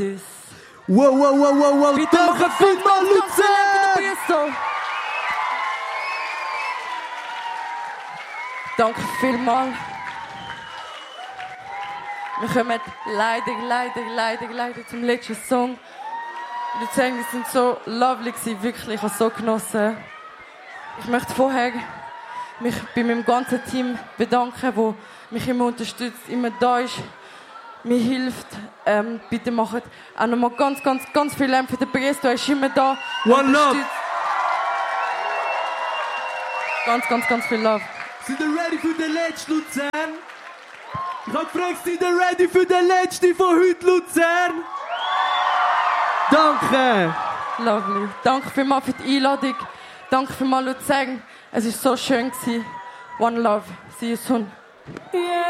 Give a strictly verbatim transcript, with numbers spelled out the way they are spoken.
Wow, wow, wow, wow, wow. Bitte Danke macht viel vielmals, Luzern! Luzern! Danke vielmals. Wir kommen leider, leider, leider, leider zum letzten Song. Luzern, wir sind so lovely gewesen, wirklich, ich habe es so genossen. Ich möchte vorher mich bei meinem ganzen Team bedanken, das mich immer unterstützt, immer da ist, mir hilft. Ähm, bitte macht auch nochmal ganz, ganz, ganz viel Lärm für den Priester, er ist immer da. One love! Ganz, ganz, ganz viel Love. Sind ihr ready für den letzten Luzern? Ich habe gefragt, sind ihr ready für den letzten von heute, Luzern? Danke! Lovely. Danke vielmals für die Einladung. Danke vielmals, Luzern. Es war so schön gewesen. One love. See you soon. Yeah.